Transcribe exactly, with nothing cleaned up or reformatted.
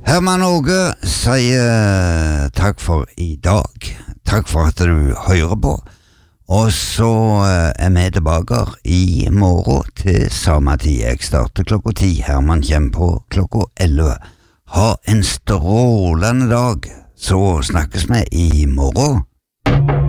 Herman Åge sier takk for i dag. Takk for at du hører på. Og så er vi tilbake i morgen til samme tid. Jeg starter klokka ti. Herman kommer på klokka elleve. Ha en strålende dag, så snakkes vi i morgen.